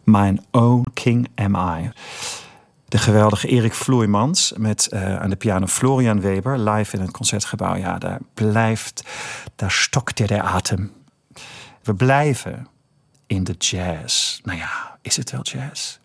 My Own King Am I. De geweldige Erik Vloeimans met aan de piano Florian Weber live in het Concertgebouw. Ja, daar stokt de atem. We blijven in de jazz. Nou ja, is het wel jazz?